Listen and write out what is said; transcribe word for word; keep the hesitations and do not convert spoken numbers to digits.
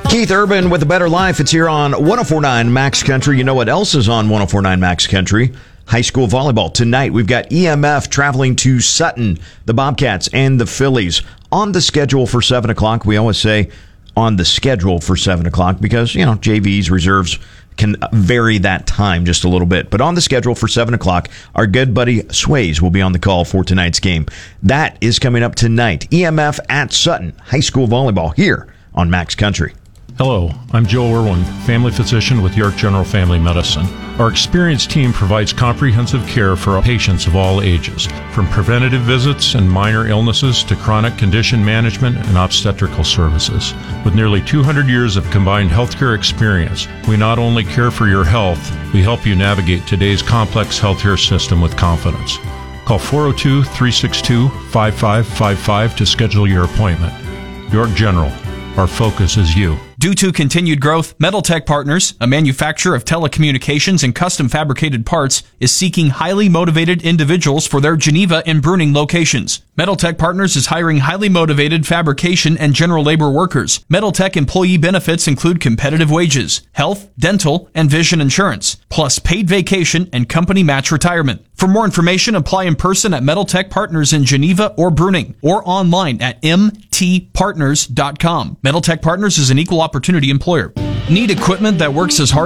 Keith Urban with A Better Life. It's here on one oh four point nine Max Country. You know what else is on one oh four point nine Max Country? High school volleyball. Tonight, we've got E M F traveling to Sutton, the Bobcats, and the Phillies. On the schedule for seven o'clock. We always say on the schedule for seven o'clock because, you know, J Vs, reserves can vary that time just a little bit. But on the schedule for seven o'clock, our good buddy Sways will be on the call for tonight's game. That is coming up tonight. E M F at Sutton, high school volleyball here on Max Country. Hello, I'm Joe Irwin, family physician with York General Family Medicine. Our experienced team provides comprehensive care for patients of all ages, from preventative visits and minor illnesses to chronic condition management and obstetrical services. With nearly two hundred years of combined healthcare experience, we not only care for your health, we help you navigate today's complex healthcare system with confidence. Call four oh two, three six two, five five five five to schedule your appointment. York General, our focus is you. Due to continued growth, Metal Tech Partners, a manufacturer of telecommunications and custom fabricated parts, is seeking highly motivated individuals for their Geneva and Bruning locations. Metal Tech Partners is hiring highly motivated fabrication and general labor workers. Metal Tech employee benefits include competitive wages, health, dental, and vision insurance, plus paid vacation and company match retirement. For more information, apply in person at Metal Tech Partners in Geneva or Bruning, or online at m t partners dot com. Metal Tech Partners is an equal opportunity employer. Need equipment that works as hard